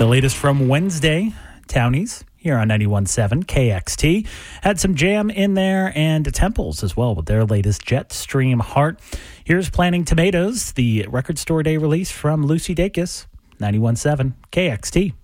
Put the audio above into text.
The latest from Wednesday, Townies, here on 91.7 KXT. Had some Jam in there and Temples as well with their latest Jetstream Heart. Here's Planting Tomatoes, the Record Store Day release from Lucy Dacus, 91.7 KXT.